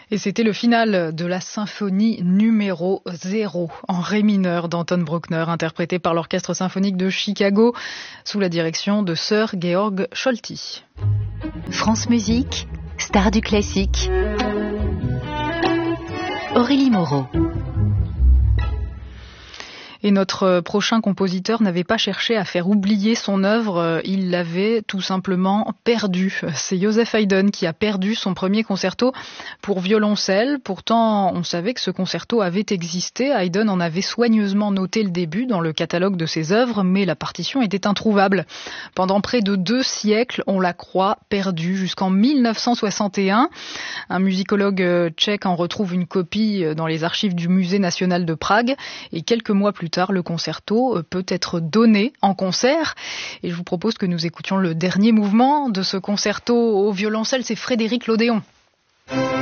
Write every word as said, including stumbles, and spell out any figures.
Et c'était le final de la symphonie numéro zéro en ré mineur d'Anton Bruckner, interprétée par l'Orchestre symphonique de Chicago sous la direction de Sir Georg Scholti. France Musique, star du classique. Aurélie Moreau. Et notre prochain compositeur n'avait pas cherché à faire oublier son œuvre, il l'avait tout simplement perdu. C'est Joseph Haydn qui a perdu son premier concerto pour violoncelle. Pourtant, on savait que ce concerto avait existé. Haydn en avait soigneusement noté le début dans le catalogue de ses œuvres, mais la partition était introuvable. Pendant près de deux siècles, on la croit perdue, jusqu'en mille neuf cent soixante et un. Un musicologue tchèque en retrouve une copie dans les archives du Musée national de Prague, et quelques mois plus tard, le concerto peut être donné en concert. Et je vous propose que nous écoutions le dernier mouvement de ce concerto au violoncelle, c'est Frédéric Lodéon.